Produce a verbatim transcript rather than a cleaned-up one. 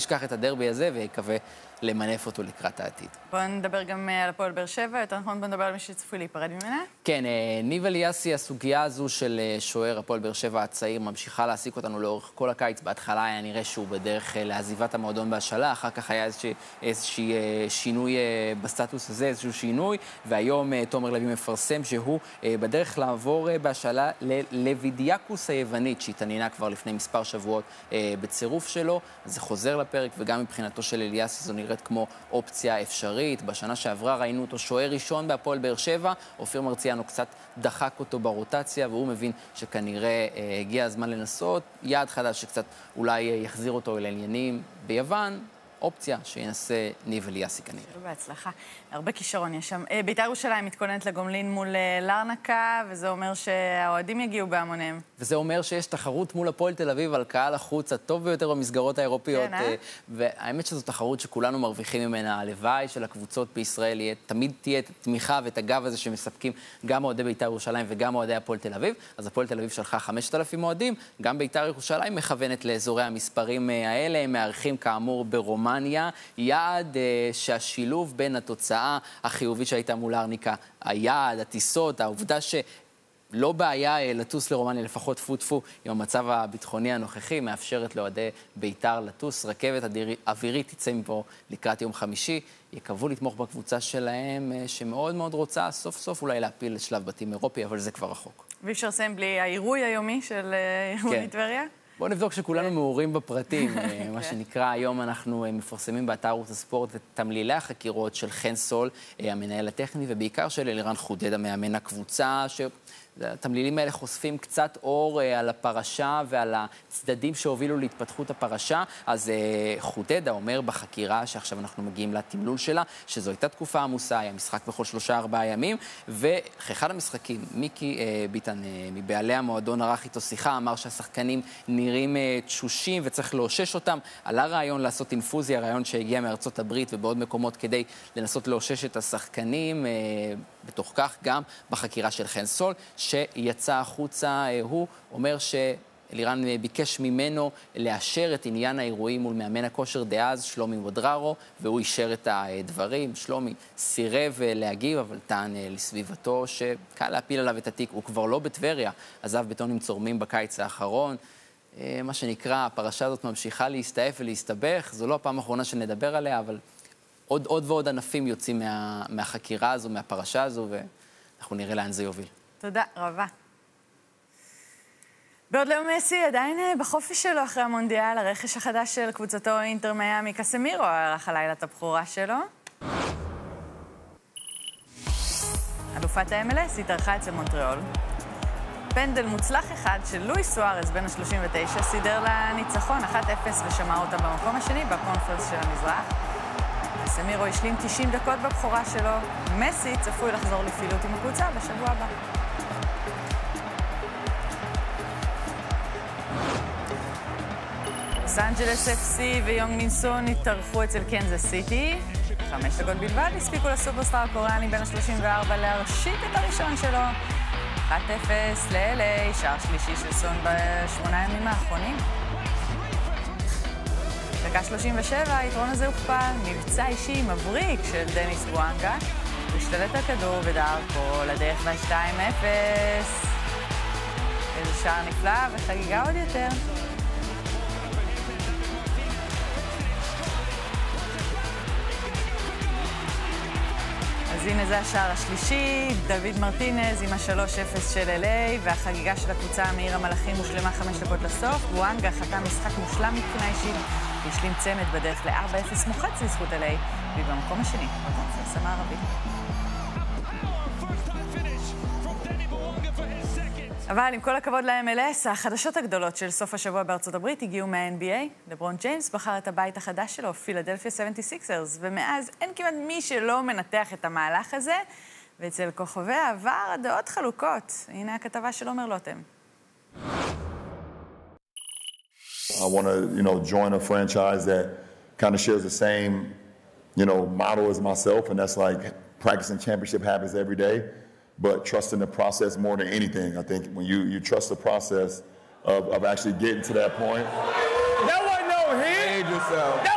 ישכח את הדרבי הזה ויקווה למנף אותו לקראת העתיד. בואו נדבר גם על הפועל באר שבע, יותר נכון בואו נדבר על מי שצפוי להיפרד ממנה. כן, ניב אליאסי, הסוגיה הזו של שוער הפועל באר שבע הצעיר ממשיכה להעסיק אותנו לאורך כל הקיץ. בהתחלה היה נראה שהוא בדרך לעזיבת המועדון בהשאלה, אחר כך היה איזושהי, איזושהי שינוי בסטטוס הזה, איזשהו שינוי, והיום תומר לוי מפרסם שהוא בדרך לעבור בהשאלה ללווידיאקוס היוונית, שהתעניינה כבר לפני מספר שבועות בצירוף שלו. זה חוזר לפרק, וגם מבחינתו של אליאסי זו נראית כמו אופציה אפשרית. בשנה שעברה ראינו אותו שוער ראשון בהפועל באר שבע, אופיר מרציאנו קצת דחק אותו ברוטציה, והוא מבין שכנראה הגיע הזמן לנסות יעד חדש שקצת אולי יחזיר אותו אל העניינים ביוון. אופציה שינסה ניב אליאסי כנראה. שלא בהצלחה. הרבה כישרון יש שם. בית"ר ירושלים מתכוננת לגומלין מול לרנקה, וזה אומר שהאוהדים יגיעו בהמוניהם. וזה אומר שיש תחרות מול הפועל תל אביב על קהל החוץ הטוב ביותר במסגרות האירופיות. כן, אה? והאמת שזו תחרות שכולנו מרוויחים ממנה. הלוואי של הקבוצות בישראל יהיה, תמיד תהיה את התמיכה ואת הגב הזה שמספקים גם אוהדי בית"ר ירושלים וגם אוהדי הפועל תל אביב. אז הפועל תל אביב שלחה חמשת אלפים אוהדים, גם בית"ר ירושלים מכוונת לאזורי המספרים האלה. הם מארחים כאמור ברומא. יעד uh, שהשילוב בין התוצאה החיובית שהייתה מול ארניקה, היעד, הטיסות, העובדה שלא בעיה uh, לטוס לרומניה, לפחות פוטפו, עם המצב הביטחוני הנוכחי, מאפשרת לאוהדי בית"ר לטוס. רכבת אווירית תצא מפה לקראת יום חמישי, יקוו לתמוך בקבוצה שלהם, uh, שמאוד מאוד רוצה סוף סוף אולי להפיל לשלב בתים אירופי, אבל זה כבר רחוק. ואי אפשר לסיים בלי העירוי היומי של ארגון טבריה? בואו נבדוק שכולנו מעורים בפרטים. מה שנקרא, היום אנחנו מפרסמים באתר ערוץ הספורט את תמלילי החקירות של חן סול, המנהל הטכני, ובעיקר של אלירן חודד, המאמן הקבוצה, ש... התמלילים האלה חושפים קצת אור על הפרשה ועל הצדדים שהובילו להתפתחות הפרשה. אז חודדה אומר בחקירה, שעכשיו אנחנו מגיעים לתמלול שלה, שזו הייתה תקופה עמוסה, היה משחק בכל שלושה ארבעה ימים, ואחד המשחקים, מיקי ביטן, מבעלי המועדון ערך איתו שיחה, אמר שהשחקנים נראים תשושים וצריך לאושש אותם. עלה רעיון לעשות אינפוזיה, רעיון שהגיע מארצות הברית ובעוד מקומות כדי לנסות לאושש את השחקנים. בתוך כך גם בחקירה של חן סול, שיצא החוצה, הוא אומר שאלירן ביקש ממנו לאשר את עניין האירועים מול מאמן הכושר דאז, שלומי וודררו, והוא אישר את הדברים. שלומי סירב להגיב, אבל טען לסביבתו שקל להפיל עליו את התיק. הוא כבר לא בטבריה, עזב בטונים צורמים בקיץ האחרון. מה שנקרא, הפרשה הזאת ממשיכה להסתעף ולהסתבך. זו לא הפעם האחרונה שנדבר עליה, אבל עוד, עוד ועוד ענפים יוצאים מה, מהחקירה הזו, מהפרשה הזו, ואנחנו נראה לאן זה יוביל. תודה רבה. בעוד לאו מסי עדיין בחופש שלו אחרי המונדיאל, הרכש החדש של קבוצתו אינטר מיאמי, קסמירו ערך הלילה את הבכורה שלו. אלופת ה-אם אל אס התארחה אצל מונטריאול. פנדל מוצלח אחד של לואיס סוארז בן ה-שלושים ותשע סידר לה ניצחון אחת אפס ושמע אותה במקום השני בקונפרנס של המזרח. קסמירו השלים תשעים דקות בבכורה שלו. מסי צפוי לחזור לפעילות עם הקבוצה בשבוע הבא. לוס אנג'לס אף סי ויונג מינסון התארחו אצל קנזס סיטי. חמש דקות בלבד הספיקו לסופרסטאר הקוריאני בן ה-שלושים וארבע להרשיק את הראשון שלו. אחת אפס ל-אל איי, שער שלישי של סון בשמונה ימים האחרונים. דקה שלושים ושבע, היתרון הזה הוכפל, מבצע אישי מבריק של דניס בואנגה, השתלט הכדור ודהר כל הדרך ב-שתיים אפס. איזה שער נפלא וחגיגה עוד יותר. אז הנה זה השער השלישי, דוד מרטינז עם ה-שלוש אפס של אל איי, והחגיגה של הקבוצה מאיר המלאכים מושלמה חמש דקות לסוף. בואנגה חתם משחק מושלם מבחינה אישית, והשלים צמד בדרך ל-ארבע אפס מוחץ לזכות אל איי, והיא במקום השני, בקונפרנס המערבי. אבל עם כל הכבוד ל-אם אל אס, החדשות הגדולות של סוף השבוע בארצות הברית הגיעו מה-אן בי איי. לברון ג'יימס בחר את הבית החדש שלו, פילדלפיה שבעים וסיקסרס, ומאז אין כמעט מי שלא מנתח את המהלך הזה, ואצל כוכבי העבר הדעות חלוקות. הנה הכתבה של עומר לוטם. I want to, you know, join a franchise that kind of shares the same, you know, model as myself, and that's like practicing championship habits every day, but trusting the process more than anything. I think when you, you trust the process of, of actually getting to that point. That wasn't no hit. Yourself. That